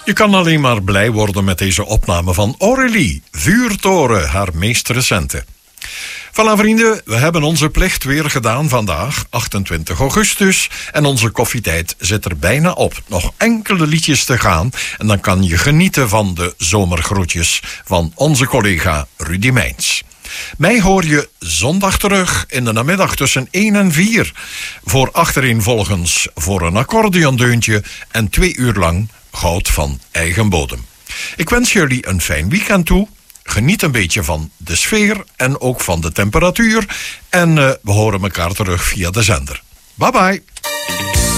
Je kan alleen maar blij worden met deze opname van Aurélie, Vuurtoren, haar meest recente. Voilà vrienden, we hebben onze plicht weer gedaan vandaag, 28 augustus. En onze koffietijd zit er bijna op. Nog enkele liedjes te gaan en dan kan je genieten van de zomergroetjes van onze collega Rudy Meijns. Mij hoor je zondag terug in de namiddag tussen 1 en 4. Voor achtereenvolgens voor een accordeondeuntje en 2 uur lang goud van eigen bodem. Ik wens jullie een fijn weekend toe. Geniet een beetje van de sfeer en ook van de temperatuur. En we horen elkaar terug via de zender. Bye bye.